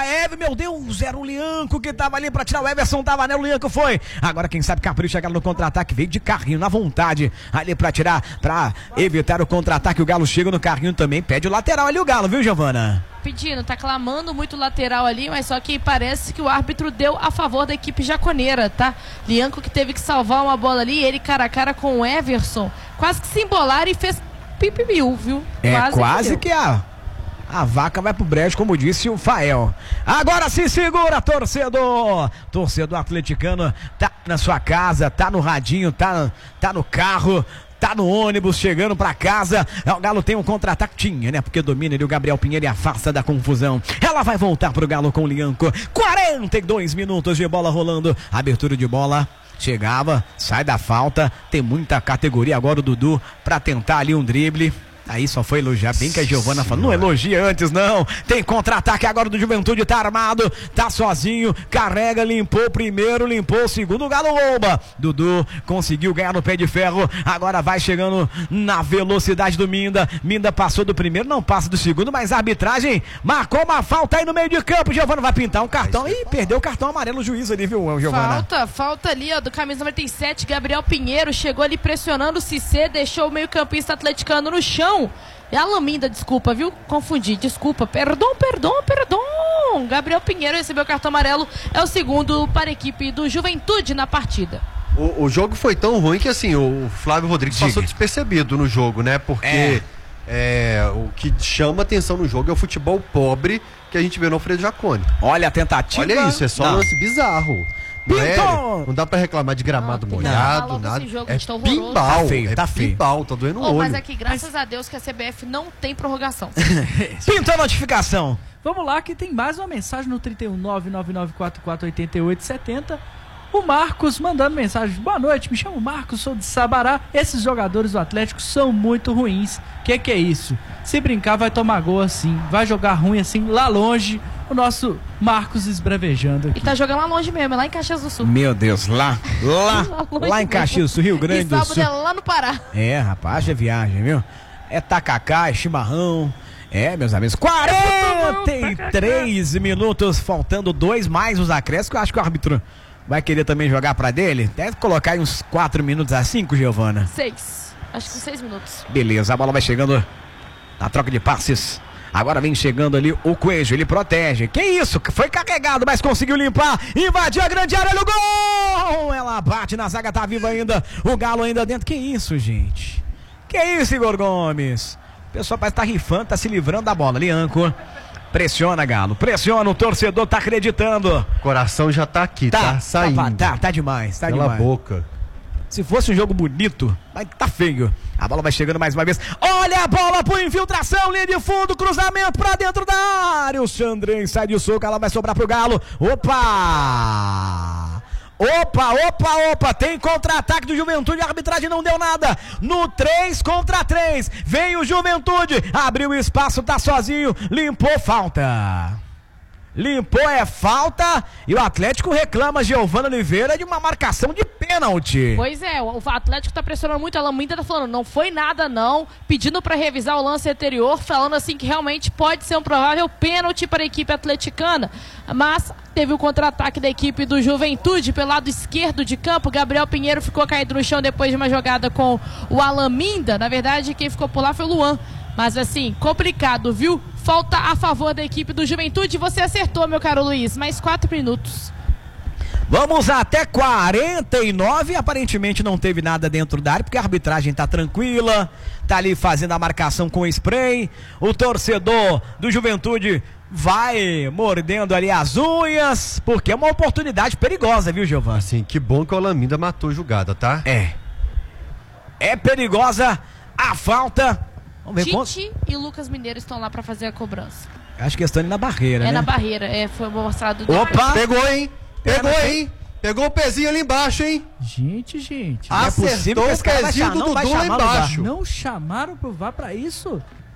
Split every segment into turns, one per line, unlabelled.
pra Eve, meu Deus, era o Lianco que tava ali pra tirar o Everson, tava nele, o Lianco foi. Agora quem sabe Capricho chega no contra-ataque, veio de carrinho, na vontade, ali pra tirar, pra evitar o contra-ataque, o Galo chega no carrinho também, pede o lateral ali o Galo, viu, Giovana?
Pedindo, tá clamando muito lateral ali, mas só que parece que o árbitro deu a favor da equipe jaconeira, tá? Lianco que teve que salvar uma bola ali, ele cara a cara com o Everson, quase que se embolaram e fez pipiu, viu?
Quase que a vaca vai pro brejo, como disse o Fael. Agora se segura, torcedor atleticano, tá na sua casa, tá no radinho, tá no carro, tá no ônibus, chegando pra casa. O Galo tem um contra-ataque, tinha, né? Porque domina ele o Gabriel Pinheiro e afasta da confusão. Ela vai voltar pro Galo com o Lianco. 42 minutos de bola rolando. Abertura de bola. Chegava, sai da falta. Tem muita categoria agora o Dudu pra tentar ali um drible. Aí só foi elogiar, bem que a Giovana falou, não elogia antes não, tem contra-ataque agora do Juventude, tá armado, tá sozinho, carrega, limpou o primeiro, limpou o segundo, o Galo rouba, Dudu conseguiu ganhar no pé de ferro, agora vai chegando na velocidade do Minda passou do primeiro, não passa do segundo, mas a arbitragem marcou uma falta aí no meio de campo, Giovana vai pintar um cartão e perdeu o cartão amarelo o juiz ali, viu, Giovana?
Falta ali, ó, do camisa 97, Gabriel Pinheiro, chegou ali pressionando o Cissé, deixou o meio campista atleticano no chão. É a Laminda, desculpa, viu? Confundi, desculpa. Perdão. Gabriel Pinheiro recebeu o cartão amarelo, é o segundo para a equipe do Juventude na partida.
O jogo foi tão ruim que assim, o Flávio Rodrigues passou despercebido no jogo, né? Porque o que chama atenção no jogo é o futebol pobre que a gente vê no Alfredo Jaconi.
Olha a tentativa.
Olha isso, é só um lance bizarro. Não dá pra reclamar de gramado molhado, nada. É pimbal, tá feio. Pimbal, tá doendo o olho.
Mas aqui, graças a Deus que a CBF não tem prorrogação.
Pintou a notificação.
Vamos lá que tem mais uma mensagem no 31999448870. O Marcos mandando mensagem. Boa noite, me chamo Marcos, sou de Sabará. Esses jogadores do Atlético são muito ruins. Que é isso? Se brincar vai tomar gol assim, vai jogar ruim assim, lá longe. O nosso Marcos esbravejando aqui.
E tá jogando lá longe mesmo, é lá em Caxias do Sul.
Meu Deus, lá em Caxias do Sul, Rio Grande do Sul.
E sábado é lá no Pará.
É, rapaz, é viagem, viu? É tacacá, é chimarrão. É, meus amigos, 43 minutos, faltando 2 mais os acréscimos, que eu acho que o árbitro vai querer também jogar pra dele. Deve colocar aí uns 4 minutos a 5, Giovana.
6, acho que 6 minutos.
Beleza, a bola vai chegando na troca de passes. Agora vem chegando ali o Coelho, ele protege. Que isso? Foi carregado, mas conseguiu limpar. Invadiu a grande área, olha o gol! Ela bate na zaga, tá viva ainda. O Galo ainda dentro. Que isso, gente? Que isso, Igor Gomes? O pessoal parece estar rifando, tá se livrando da bola. Lianco. Pressiona, Galo. Pressiona, o torcedor tá acreditando.
O coração já tá aqui, tá saindo.
Tá demais, tá
Pela
demais.
boca.
Se fosse um jogo bonito, mas tá feio. A bola vai chegando mais uma vez. Olha a bola por infiltração, linha de fundo, cruzamento pra dentro da área. O Xandrém sai de soco, ela vai sobrar pro Galo. Opa! Tem contra-ataque do Juventude, a arbitragem não deu nada. No 3 contra 3, vem o Juventude, abriu espaço, tá sozinho, limpou, falta. Limpou, é falta, e o Atlético reclama, Giovana Oliveira, de uma marcação de pênalti.
Pois é, o Atlético tá pressionando muito, a Laminda tá falando, não foi nada não, pedindo pra revisar o lance anterior, falando assim que realmente pode ser um provável pênalti para a equipe atleticana, mas teve o contra-ataque da equipe do Juventude pelo lado esquerdo de campo. Gabriel Pinheiro ficou caído no chão depois de uma jogada com o Alaminda, na verdade quem ficou por lá foi o Luan, mas assim, complicado, viu? Falta a favor da equipe do Juventude. Você acertou, meu caro Luiz. Mais 4 minutos.
Vamos até 49. Aparentemente não teve nada dentro da área, porque a arbitragem tá tranquila. Tá ali fazendo a marcação com spray. O torcedor do Juventude vai mordendo ali as unhas, porque é uma oportunidade perigosa, viu, Giovana?
Sim, que bom que o Alaminda matou a jogada, tá?
É perigosa a falta. Vamos ver
Tite e Lucas Mineiro estão lá pra fazer a cobrança.
Acho que estão na barreira, né?
É na barreira, foi mostrado.
Opa!
Pegou, hein? Pegou o pezinho ali embaixo, hein?
Gente.
Acertou o pezinho do Dudu lá embaixo.
Não chamaram pro VAR pra isso?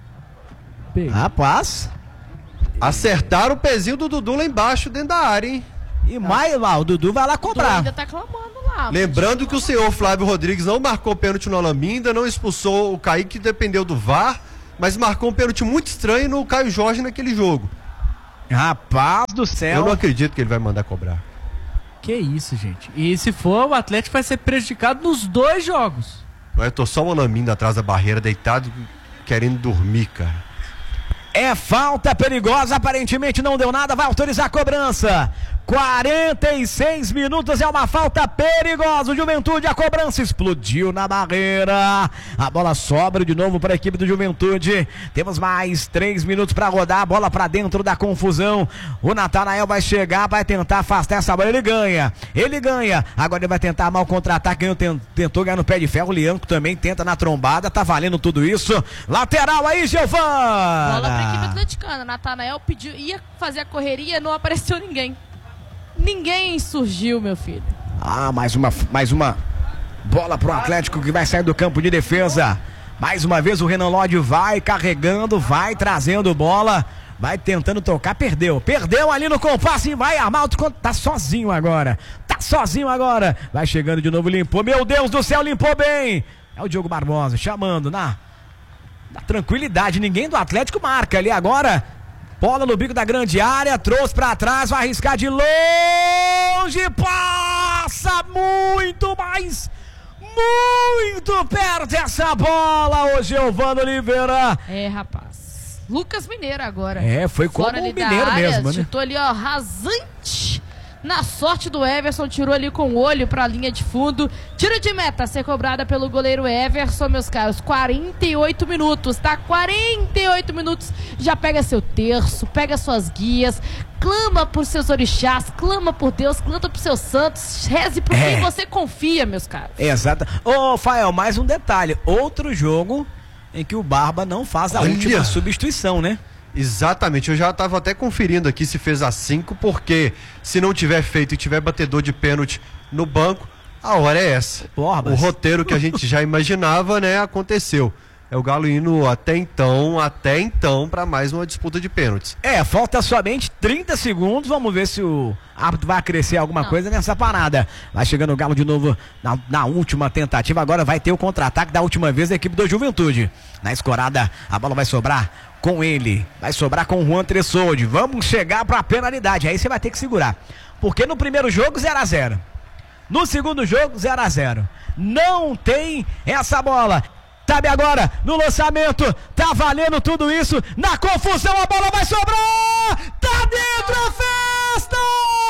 Rapaz.
Acertaram o pezinho do Dudu lá embaixo, dentro da área, hein?
E mais lá, o Dudu vai lá cobrar. O Dudu
ainda tá clamando lá.
Lembrando que o senhor Flávio Rodrigues não marcou pênalti no Alaminda, não expulsou o Kaique, que dependeu do VAR, mas marcou um pênalti muito estranho no Caio Jorge naquele jogo.
Rapaz do céu.
Eu não acredito que ele vai mandar cobrar.
Que isso, gente. E se for, o Atlético vai ser prejudicado nos 2 jogos.
Eu tô só o Alaminda atrás da barreira, deitado, querendo dormir, cara.
É falta perigosa, aparentemente não deu nada, vai autorizar a cobrança. 46 minutos, é uma falta perigosa. O Juventude, a cobrança explodiu na barreira. A bola sobra de novo para a equipe do Juventude. Temos mais 3 minutos para rodar. A bola para dentro da confusão. O Natanael vai chegar, vai tentar afastar essa bola. Ele ganha. Agora ele vai tentar mal contra-ataque. Tentou ganhar no pé de ferro. O Lianco também tenta na trombada. Tá valendo tudo isso. Lateral aí, Giovana.
Bola para a equipe atleticana. Natanael pediu, ia fazer a correria, não apareceu ninguém. Ninguém surgiu, meu filho.
Mais uma bola pro Atlético que vai sair do campo de defesa. Mais uma vez o Renan Lodge vai carregando, vai trazendo bola, vai tentando tocar, perdeu ali no compasso e vai armar, tá sozinho agora, vai chegando de novo, limpou, meu Deus do céu, limpou bem. É o Diogo Barbosa chamando na tranquilidade, ninguém do Atlético marca ali agora. Bola no bico da grande área, trouxe pra trás, vai arriscar de longe, passa muito perto essa bola, o Giovano Oliveira.
Rapaz, Lucas Mineiro agora.
Foi como o Mineiro mesmo, né?
Chutou ali, ó, rasante. Na sorte do Everson, tirou ali com o olho pra linha de fundo. Tiro de meta a ser cobrada pelo goleiro Everson, meus caros. 48 minutos, tá? 48 minutos. Já pega seu terço, pega suas guias, clama por seus orixás, clama por Deus, clama por seus santos, reze por quem você confia, meus caros.
Exato. Ô, Fael, mais um detalhe. Outro jogo em que o Barba não faz a última substituição, né?
Exatamente, eu já estava até conferindo aqui se fez a 5, porque se não tiver feito e tiver batedor de pênalti no banco, a hora é essa.
Porra,
o roteiro que a gente já imaginava, né, aconteceu. É o Galo indo até então para mais uma disputa de pênaltis.
Falta somente 30 segundos, vamos ver se o árbitro vai acrescer alguma coisa nessa parada. Vai chegando o Galo de novo na última tentativa, agora vai ter o contra-ataque da última vez da equipe do Juventude. Na escorada, a bola vai sobrar com ele, vai sobrar com o Juan Tressoldi. Vamos chegar para a penalidade, aí você vai ter que segurar. Porque no primeiro jogo 0-0. No segundo jogo 0-0. Não tem essa bola. Sabe agora, no lançamento, tá valendo tudo isso. Na confusão a bola vai sobrar. Tá dentro a festa!